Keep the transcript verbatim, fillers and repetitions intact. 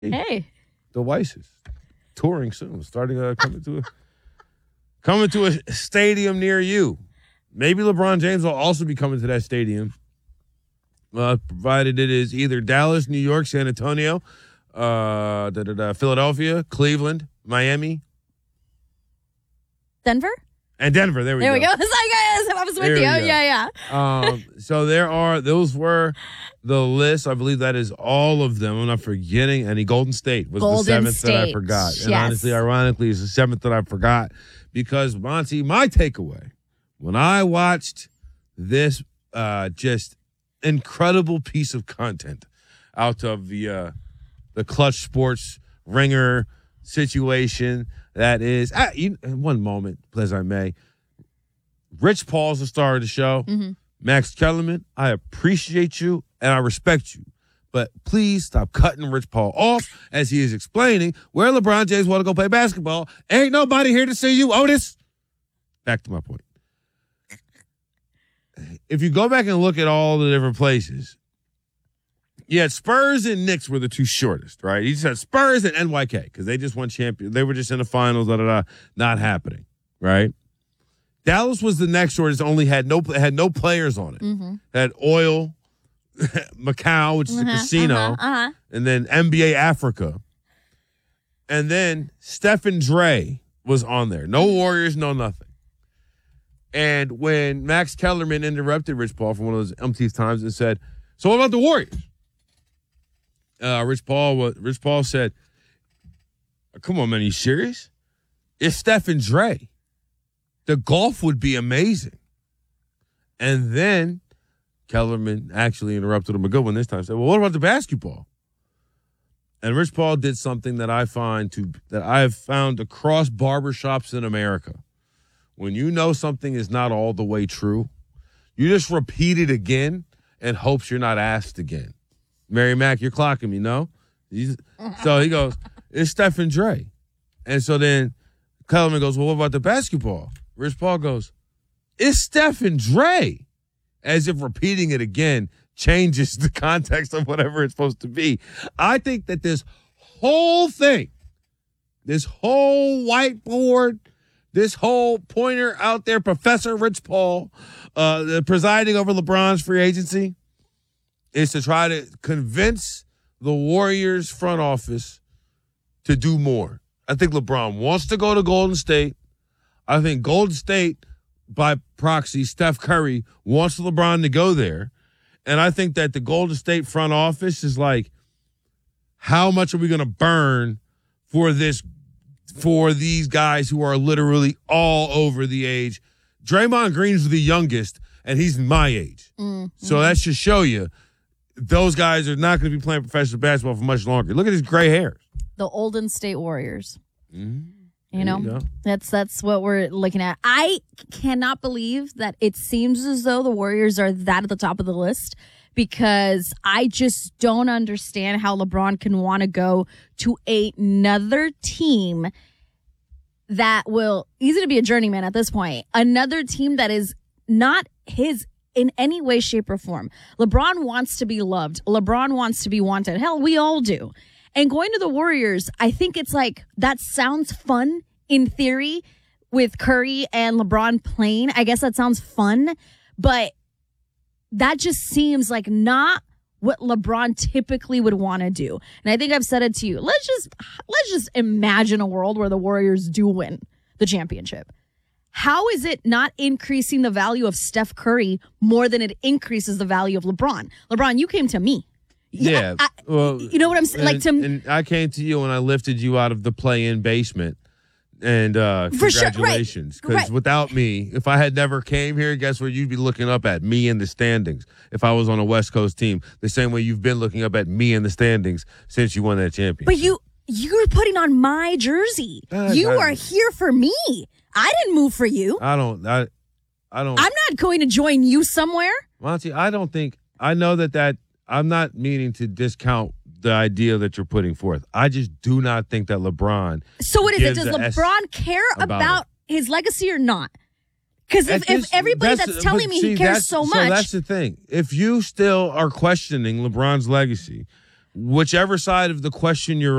Hey. The Weisses. Touring soon. Starting uh, coming to a coming to a stadium near you. Maybe LeBron James will also be coming to that stadium. Uh, provided it is either Dallas, New York, San Antonio, uh, da, da, da, Philadelphia, Cleveland, Miami. Denver? And Denver. There we there go. There we go. It's like, I was with you. Yeah, yeah. um, so there are, those were the list. I believe that is all of them. I'm not forgetting any. Golden State was Golden the seventh State. that I forgot. Yes. And honestly, ironically, it's the seventh that I forgot because, Monty, my takeaway, when I watched this uh, just incredible piece of content out of the uh, the Clutch Sports Ringer situation that is, uh, you, one moment, as I may, Rich Paul's the star of the show. Mm-hmm. Max Kellerman, I appreciate you and I respect you. But please stop cutting Rich Paul off as he is explaining where LeBron James want to go play basketball. Ain't nobody here to see you, Otis. Back to my point. If you go back and look at all the different places, yeah, Spurs and Knicks were the two shortest, right? You just had Spurs and N Y K because they just won champion. They were just in the finals, da, da, da, not happening, right? Dallas was the next shortest, only had no had no players on it. Mm-hmm. Had oil, Macau, which is uh-huh, a casino, uh-huh, uh-huh. and then N B A Africa. And then Stephen Dre was on there. No Warriors, no nothing. And when Max Kellerman interrupted Rich Paul for one of those umpteenth times and said, "So what about the Warriors?" Uh, Rich Paul, Rich Paul said, "Come on, man, are you serious? It's Stephen Dre. The golf would be amazing." And then Kellerman actually interrupted him a good one this time. Said, "Well, what about the basketball?" And Rich Paul did something that I find to that I have found across barbershops in America. When you know something is not all the way true, you just repeat it again and hopes you're not asked again. Mary Mack, you're clocking me, no? He's, so he goes, "It's Stephen Dre." And so then Kellerman goes, "Well, what about the basketball?" Rich Paul goes, "It's Stephen Dre." As if repeating it again changes the context of whatever it's supposed to be. I think that this whole thing, this whole whiteboard, this whole pointer out there, Professor Rich Paul, uh, the presiding over LeBron's free agency, is to try to convince the Warriors front office to do more. I think LeBron wants to go to Golden State. I think Golden State, by proxy, Steph Curry, wants LeBron to go there. And I think that the Golden State front office is like, how much are we going to burn for this, for these guys who are literally all over the age? Draymond Green's the youngest, and he's my age. Mm-hmm. So that should show you those guys are not going to be playing professional basketball for much longer. Look at his gray hairs. The Golden State Warriors. Mm-hmm. You know, you that's that's what we're looking at. I cannot believe that it seems as though the Warriors are that at the top of the list because I just don't understand how LeBron can want to go to another team that will, easy to be a journeyman at this point, another team that is not his in any way, shape, or form. LeBron wants to be loved. LeBron wants to be wanted. Hell, we all do. And going to the Warriors, I think it's like, that sounds fun in theory with Curry and LeBron playing. I guess that sounds fun, but that just seems like not what LeBron typically would want to do. And I think I've said it to you. Let's just, let's just imagine a world where the Warriors do win the championship. How is it not increasing the value of Steph Curry more than it increases the value of LeBron? LeBron, you came to me. Yeah, I, well, you know what I'm saying? Like to, and I came to you and I lifted you out of the play-in basement, and uh, congratulations. Because right, right. without me, if I had never came here, guess where you'd be looking up at? Me in the standings. If I was on a West Coast team, the same way you've been looking up at me in the standings since you won that championship. But you, you're putting on my jersey. Uh, you I, are here for me. I didn't move for you. I don't. I, I don't. I'm not going to join you somewhere. Monty, I don't think. I know that that. I'm not meaning to discount the idea that you're putting forth. I just do not think that LeBron. So what is it? Does LeBron S care about, about his legacy or not? Because if, this, if everybody that's, that's telling me see, he cares so much. So that's the thing. If you still are questioning LeBron's legacy, whichever side of the question you're